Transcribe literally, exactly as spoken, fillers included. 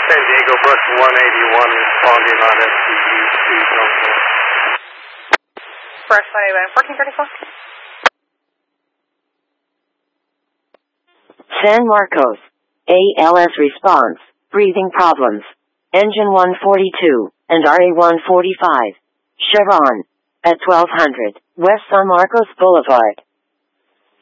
San Diego Brooks one eighty-one responding on S T U speed zone four. Brush one eighty-one, fourteen thirty-four. San Marcos. A L S response. Breathing problems. Engine one forty-two and R A one forty-five. Chevron. At twelve hundred West San Marcos Boulevard.